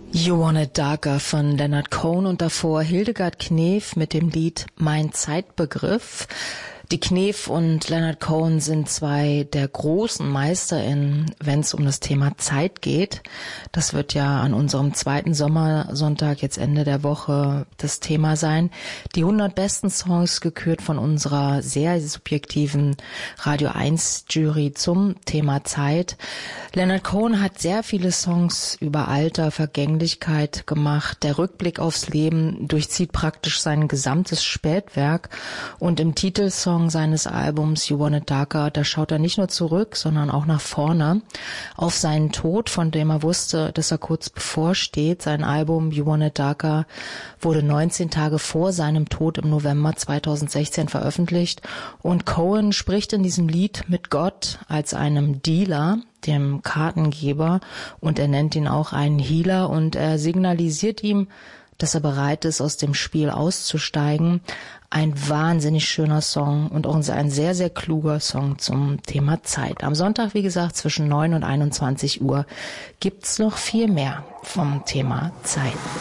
You Want It Darker von Leonard Cohen und davor Hildegard Knef mit dem Lied Mein Zeitbegriff. Die Knef und Leonard Cohen sind zwei der großen MeisterInnen, wenn es um das Thema Zeit geht. Das wird ja an unserem zweiten Sommersonntag, jetzt Ende der Woche, das Thema sein. Die 100 besten Songs gekürt von unserer sehr subjektiven Radio 1 Jury zum Thema Zeit. Leonard Cohen hat sehr viele Songs über Alter, Vergänglichkeit gemacht. Der Rückblick aufs Leben durchzieht praktisch sein gesamtes Spätwerk und im Titelsong seines Albums You Want It Darker, da schaut er nicht nur zurück, sondern auch nach vorne auf seinen Tod, von dem er wusste, dass er kurz bevorsteht. Sein Album You Want It Darker wurde 19 Tage vor seinem Tod im November 2016 veröffentlicht und Cohen spricht in diesem Lied mit Gott als einem Dealer, dem Kartengeber, und er nennt ihn auch einen Healer und er signalisiert ihm, dass er bereit ist, aus dem Spiel auszusteigen. Ein wahnsinnig schöner Song und auch ein sehr, sehr kluger Song zum Thema Zeit. Am Sonntag, wie gesagt, zwischen 9 und 21 Uhr gibt's noch viel mehr vom Thema Zeit.